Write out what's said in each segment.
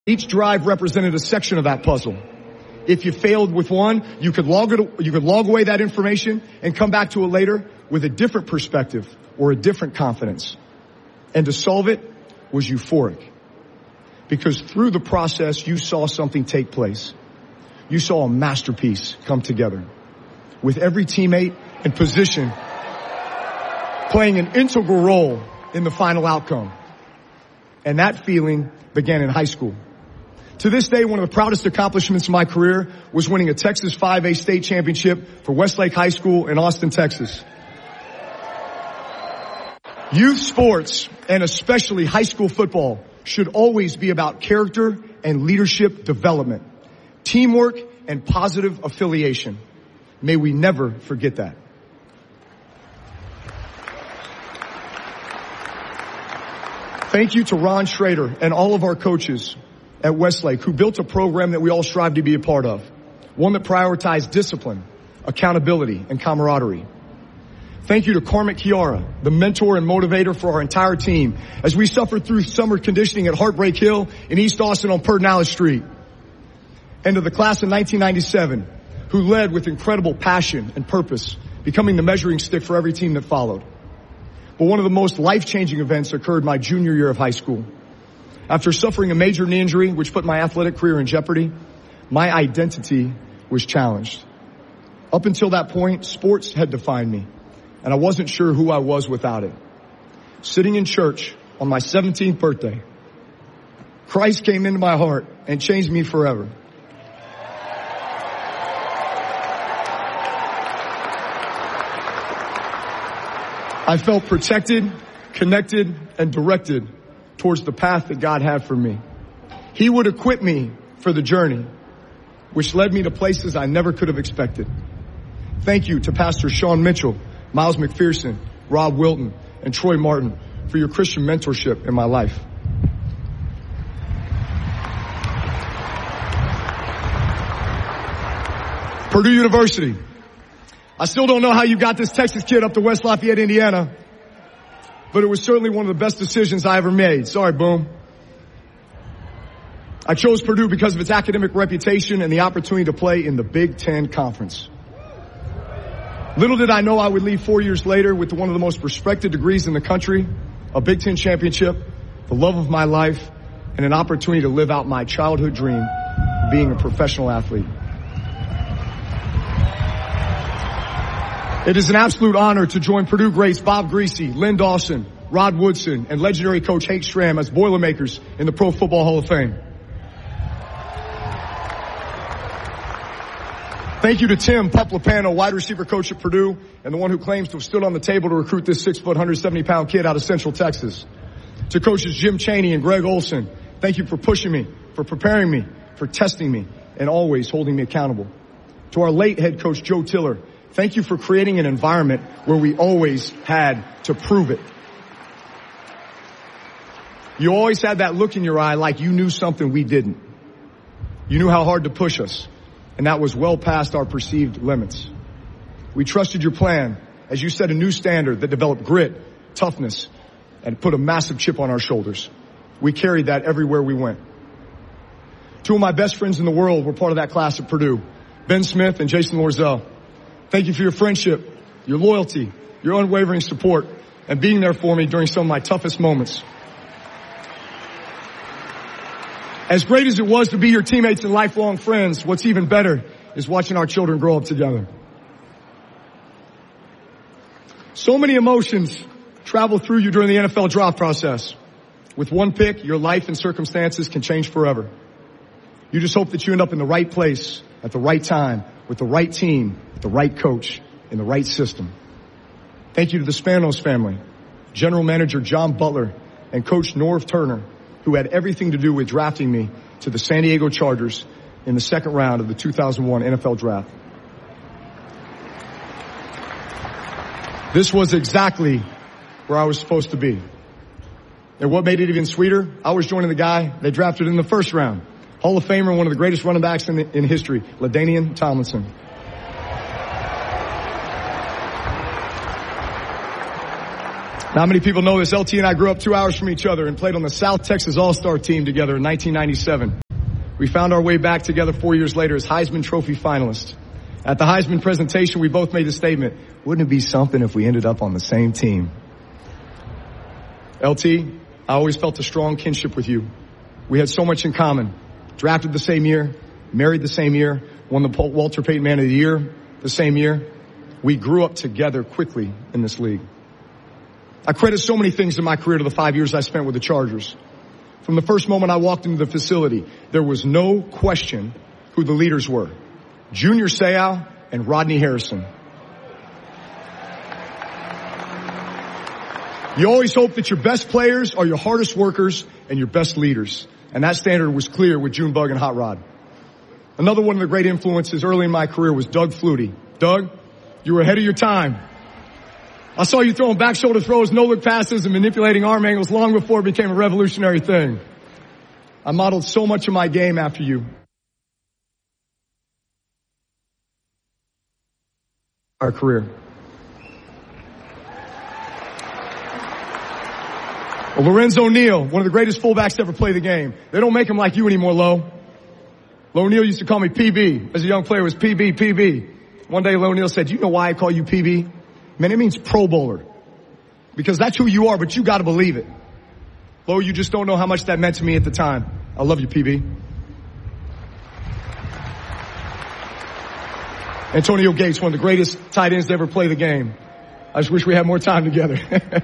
Each drive represented a section of that puzzle. If you failed with one, you could log away that information and come back to it later with a different perspective or a different confidence. And to solve it was euphoric. Because through the process, you saw something take place. You saw a masterpiece come together with every teammate and position playing an integral role in the final outcome. And that feeling began in high school. To this day, one of the proudest accomplishments of my career was winning a Texas 5A state championship for Westlake High School in Austin, Texas. Youth sports, and especially high school football, should always be about character and leadership development, teamwork and positive affiliation. May we never forget that. Thank you to Ron Schrader and all of our coaches at Westlake who built a program that we all strive to be a part of. One that prioritized discipline, accountability, and camaraderie. Thank you to Carmick Chiara, the mentor and motivator for our entire team as we suffered through summer conditioning at Heartbreak Hill in East Austin on Pedernales Street. And to the class of 1997 who led with incredible passion and purpose, becoming the measuring stick for every team that followed. But one of the most life-changing events occurred my junior year of high school. After suffering a major knee injury, which put my athletic career in jeopardy, my identity was challenged. Up until that point, sports had defined me, and I wasn't sure who I was without it. Sitting in church on my 17th birthday, Christ came into my heart and changed me forever. I felt protected, connected, and directed towards the path that God had for me. He would equip me for the journey, which led me to places I never could have expected. Thank you to Pastor Sean Mitchell, Miles McPherson, Rob Wilton, and Troy Martin for your Christian mentorship in my life. Purdue University. I still don't know how you got this Texas kid up to West Lafayette, Indiana, but it was certainly one of the best decisions I ever made. Sorry, Boom. I chose Purdue because of its academic reputation and the opportunity to play in the Big Ten Conference. Little did I know I would leave 4 years later with one of the most respected degrees in the country, a Big Ten championship, the love of my life, and an opportunity to live out my childhood dream, being a professional athlete. It is an absolute honor to join Purdue greats Bob Griese, Lynn Dawson, Rod Woodson, and legendary coach Hank Stram as Boilermakers in the Pro Football Hall of Fame. Thank you to Tim Puplapano, wide receiver coach at Purdue, and the one who claims to have stood on the table to recruit this 6 foot, 170-pound kid out of Central Texas. To coaches Jim Chaney and Greg Olson, thank you for pushing me, for preparing me, for testing me, and always holding me accountable. To our late head coach Joe Tiller, thank you for creating an environment where we always had to prove it. You always had that look in your eye like you knew something we didn't. You knew how hard to push us, and that was well past our perceived limits. We trusted your plan as you set a new standard that developed grit, toughness, and put a massive chip on our shoulders. We carried that everywhere we went. Two of my best friends in the world were part of that class at Purdue, Ben Smith and Jason Lorzell. Thank you for your friendship, your loyalty, your unwavering support, and being there for me during some of my toughest moments. As great as it was to be your teammates and lifelong friends, what's even better is watching our children grow up together. So many emotions travel through you during the NFL draft process. With one pick, your life and circumstances can change forever. You just hope that you end up in the right place at the right time with the right team, with the right coach, in the right system. Thank you to the Spanos family, General Manager John Butler, and Coach Norv Turner, who had everything to do with drafting me to the San Diego Chargers in the second round of the 2001 NFL Draft. This was exactly where I was supposed to be. And what made it even sweeter, I was joining the guy they drafted in the first round, Hall of Famer, one of the greatest running backs in history, LaDainian Tomlinson. Not many people know this. LT and I grew up 2 hours from each other and played on the South Texas All-Star team together in 1997. We found our way back together 4 years later as Heisman Trophy finalists. At the Heisman presentation, we both made the statement, wouldn't it be something if we ended up on the same team? LT, I always felt a strong kinship with you. We had so much in common. Drafted the same year, married the same year, won the Walter Payton Man of the Year the same year. We grew up together quickly in this league. I credit so many things in my career to the 5 years I spent with the Chargers. From the first moment I walked into the facility, there was no question who the leaders were. Junior Seau and Rodney Harrison. You always hope that your best players are your hardest workers and your best leaders. And that standard was clear with Junebug and Hot Rod. Another one of the great influences early in my career was Doug Flutie. Doug, you were ahead of your time. I saw you throwing back shoulder throws, no-look passes, and manipulating arm angles long before it became a revolutionary thing. I modeled so much of my game after you. Our career. Well, Lorenzo Neal, one of the greatest fullbacks to ever play the game. They don't make him like you anymore, Lo. Lo Neal used to call me PB. As a young player, it was PB, PB. One day, Lo Neal said, you know why I call you PB? Man, it means Pro Bowler. Because that's who you are, but you gotta believe it. Lo, you just don't know how much that meant to me at the time. I love you, PB. Antonio Gates, one of the greatest tight ends to ever play the game. I just wish we had more time together.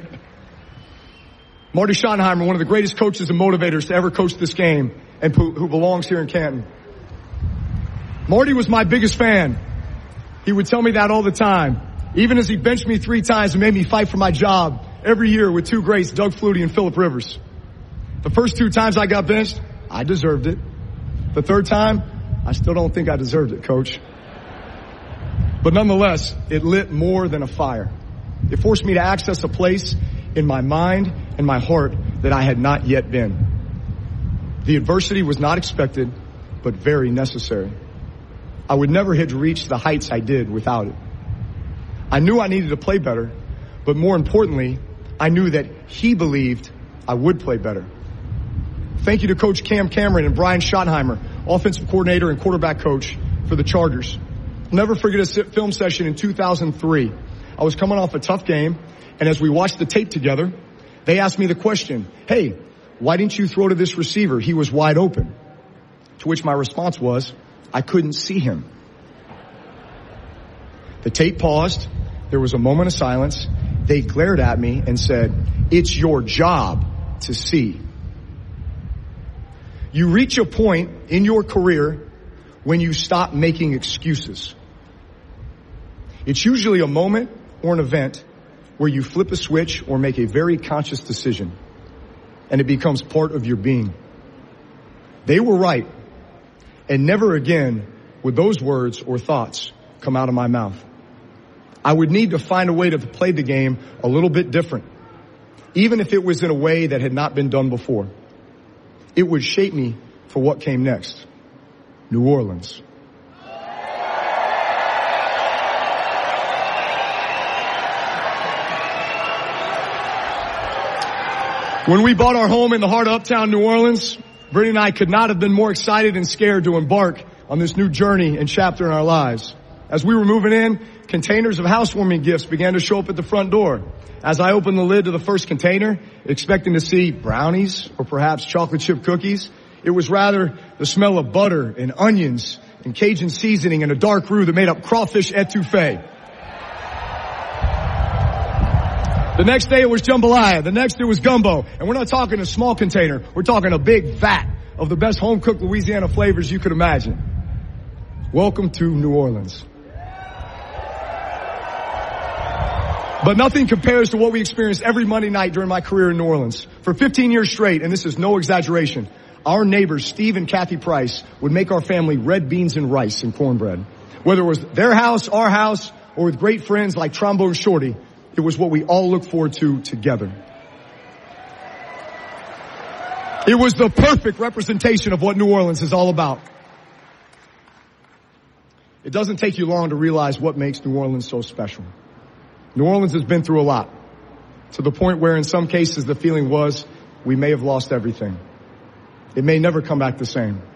Marty Schottenheimer, one of the greatest coaches and motivators to ever coach this game, and who belongs here in Canton. Marty was my biggest fan. He would tell me that all the time. Even as he benched me 3 times and made me fight for my job every year with 2 greats, Doug Flutie and Phillip Rivers. The first 2 times I got benched, I deserved it. The 3rd time, I still don't think I deserved it, Coach. But nonetheless, it lit more than a fire. It forced me to access a place in my mind and my heart that I had not yet been. The adversity was not expected, but very necessary. I would never have reached the heights I did without it. I knew I needed to play better, but more importantly, I knew that he believed I would play better. Thank you to Coach Cam Cameron and Brian Schottenheimer, offensive coordinator and quarterback coach for the Chargers. I'll never forget a film session in 2003. I was coming off a tough game, and as we watched the tape together, they asked me the question, hey, why didn't you throw to this receiver? He was wide open. To which my response was, I couldn't see him. The tape paused. There was a moment of silence. They glared at me and said, it's your job to see. You reach a point in your career when you stop making excuses. It's usually a moment or an event where you flip a switch or make a very conscious decision, and it becomes part of your being. They were right, and never again would those words or thoughts come out of my mouth. I would need to find a way to play the game a little bit different, even if it was in a way that had not been done before. It would shape me for what came next. New Orleans. When we bought our home in the heart of uptown New Orleans, Brittany and I could not have been more excited and scared to embark on this new journey and chapter in our lives. As we were moving in, containers of housewarming gifts began to show up at the front door. As I opened the lid to the first container, expecting to see brownies or perhaps chocolate chip cookies, it was rather the smell of butter and onions and Cajun seasoning and a dark roux that made up crawfish etouffee. The next day it was jambalaya. The next it was gumbo. And we're not talking a small container. We're talking a big vat of the best home-cooked Louisiana flavors you could imagine. Welcome to New Orleans. But nothing compares to what we experienced every Monday night during my career in New Orleans. For 15 years straight, and this is no exaggeration, our neighbors, Steve and Kathy Price, would make our family red beans and rice and cornbread. Whether it was their house, our house, or with great friends like Trombone Shorty, it was what we all looked forward to together. It was the perfect representation of what New Orleans is all about. It doesn't take you long to realize what makes New Orleans so special. New Orleans has been through a lot. to the point where in some cases the feeling was we may have lost everything. It may never come back the same.